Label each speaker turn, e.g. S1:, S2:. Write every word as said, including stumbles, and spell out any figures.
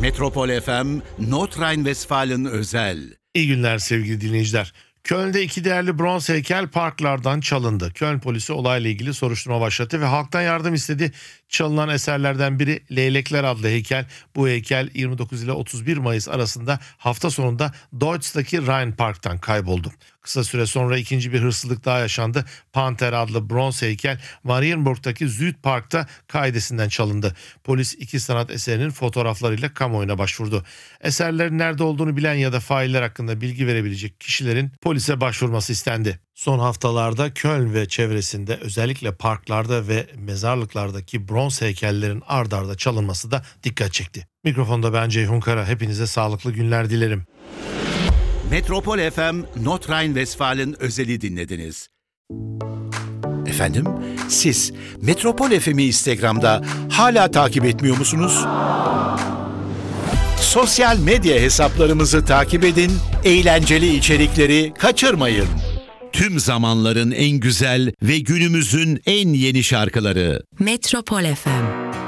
S1: Metropol F M, Nordrhein-Westfalen özel.
S2: İyi günler sevgili dinleyiciler. Köln'de iki değerli bronz heykel parklardan çalındı. Köln polisi olayla ilgili soruşturma başlattı ve halktan yardım istedi. Çalınan eserlerden biri Leylekler adlı heykel. Bu heykel yirmi dokuz ile otuz bir Mayıs arasında hafta sonunda Deutz'taki Rhein Park'tan kayboldu. Kısa süre sonra ikinci bir hırsızlık daha yaşandı. Panter adlı bronz heykel Marienburg'daki Süd Park'ta kaidesinden çalındı. Polis iki sanat eserinin fotoğraflarıyla kamuoyuna başvurdu. Eserlerin nerede olduğunu bilen ya da failler hakkında bilgi verebilecek kişilerin polise başvurması istendi. Son haftalarda Köln ve çevresinde özellikle parklarda ve mezarlıklardaki bronz heykellerin ard arda çalınması da dikkat çekti. Mikrofonda ben Ceyhun Kara. Hepinize sağlıklı günler dilerim.
S1: Metropol F M, Nordrhein-Westfalen özeli dinlediniz. Efendim, siz Metropol F M'i Instagram'da hala takip etmiyor musunuz? Sosyal medya hesaplarımızı takip edin, eğlenceli içerikleri kaçırmayın. Tüm zamanların en güzel ve günümüzün en yeni şarkıları.
S3: Metropol F M